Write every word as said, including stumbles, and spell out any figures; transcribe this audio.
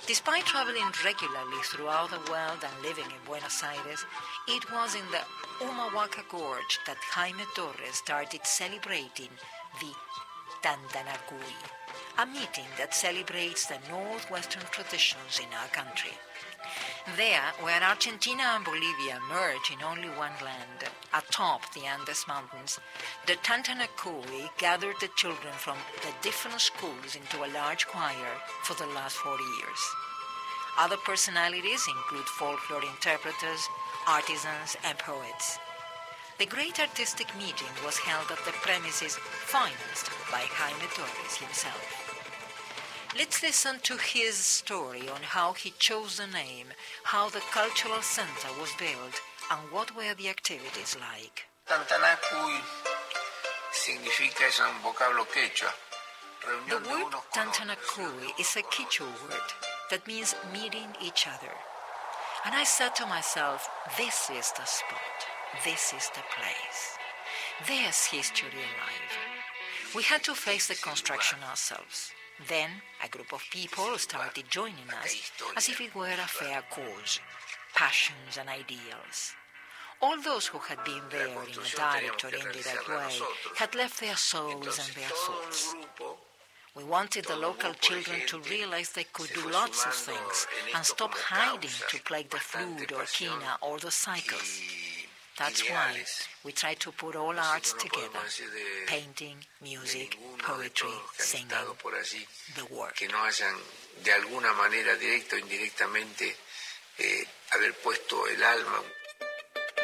Despite traveling regularly throughout the world and living in Buenos Aires, it was in the Humahuaca Gorge that Jaime Torres started celebrating the Tantanacuy, a meeting that celebrates the northwestern traditions in our country. There, where Argentina and Bolivia merge in only one land, atop the Andes Mountains, the Tantanacuy gathered the children from the different schools into a large choir for the last forty years. Other personalities include folklore interpreters, artisans, and poets. The great artistic meeting was held at the premises financed by Jaime Torres himself. Let's listen to his story on how he chose the name, how the cultural center was built, and what were the activities like. Tantanacuy significa, es un vocablo quechua. The word Tantanacuy is a Quechua word that means meeting each other. And I said to myself, this is the spot, this is the place. There's history alive. We had to face the construction ourselves. Then a group of people started joining us as if it were a fair cause, passions and ideals. All those who had been there in a direct or indirect way had left their souls and their thoughts. We wanted the local children to realize they could do lots of things and stop hiding to play the flute or quina or the cycles. That's why we try to put all arts together, painting, music, poetry, singing, the work. Que no hayan de alguna manera directa o indirectamente eh, haber puesto el alma